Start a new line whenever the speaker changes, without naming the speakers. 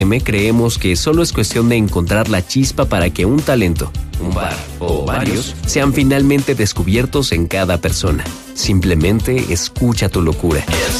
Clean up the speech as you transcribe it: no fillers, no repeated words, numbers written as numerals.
creemos que solo es cuestión de encontrar la chispa para que un talento, un par o varios sean finalmente descubiertos en cada persona. Simplemente escucha tu locura.